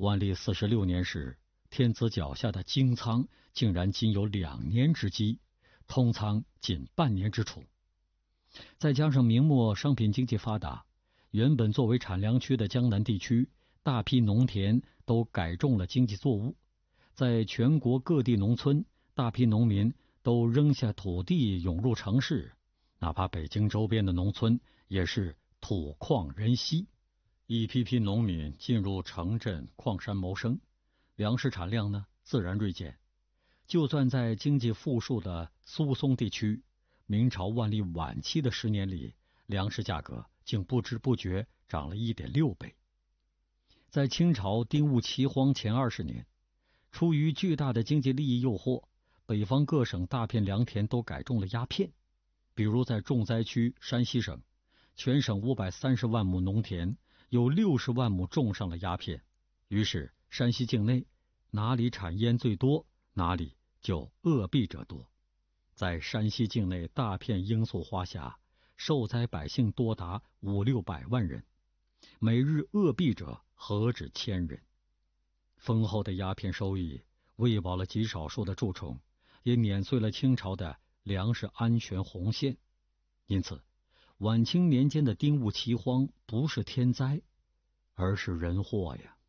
万历46年时，天子脚下的京仓竟然仅有2年之积，通仓仅半年之储。再加上明末商品经济发达，原本作为产粮区的江南地区，大批农田都改种了经济作物。在全国各地农村，大批农民都扔下土地涌入城市，哪怕北京周边的农村也是土旷人稀。一批批农民进入城镇矿山谋生，粮食产量呢自然锐减。就算在经济富庶的苏松地区，明朝万历晚期的10年里，粮食价格竟不知不觉涨了1.6倍。在清朝丁戊奇荒前20年，出于巨大的经济利益诱惑，北方各省大片良田都改种了鸦片。比如在重灾区山西省，全省530万亩农田，有60万亩种上了鸦片。于是山西境内哪里产烟最多，哪里就饿毙者多。在山西境内大片罂粟花下，受灾百姓多达500-600万人，每日饿毙者何止1000人。丰厚的鸦片收益喂饱了极少数的蛀虫，也碾碎了清朝的粮食安全红线。因此晚清年间的丁戊奇荒不是天灾，而是人祸呀。